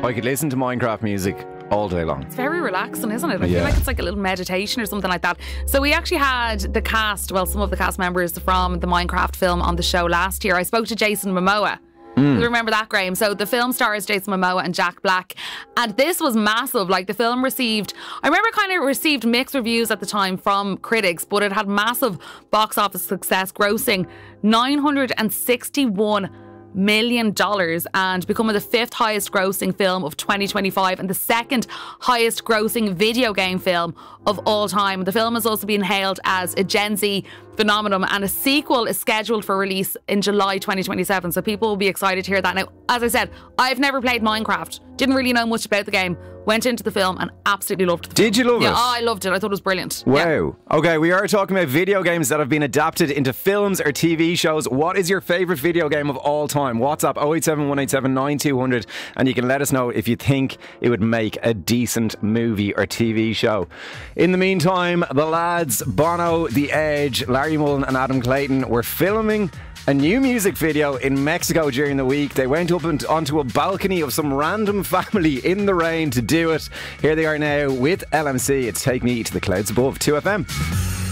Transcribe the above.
I could listen to Minecraft music all day long. It's very relaxing, isn't it? I feel like it's like a little meditation or something like that. So we actually had the cast, well, some of the cast members from the Minecraft film on the show last year. I spoke to Jason Momoa. You remember that, Graham? So the film stars Jason Momoa and Jack Black, and this was massive. Like, the film received mixed reviews at the time from critics, but it had massive box office success, grossing $961 million and becoming the 5th highest grossing film of 2025 and the 2nd highest grossing video game film of all time. The film has also been hailed as a Gen Z phenomenon, and a sequel is scheduled for release in July 2027, so people will be excited to hear that. Now, as I said, I've never played Minecraft, didn't really know much about the game, went into the film and absolutely loved the film. Did you love it? Yeah, I loved it. I thought it was brilliant. Wow. Yeah. Okay, we are talking about video games that have been adapted into films or TV shows. What is your favourite video game of all time? WhatsApp 087 187 9200 and you can let us know if you think it would make a decent movie or TV show. In the meantime, the lads, Bono, The Edge, Larry Mullen and Adam Clayton were filming a new music video in Mexico during the week. They went up onto a balcony of some random family in the rain to do it. Here they are now with LMC. It's Take Me to the Clouds Above, 2FM.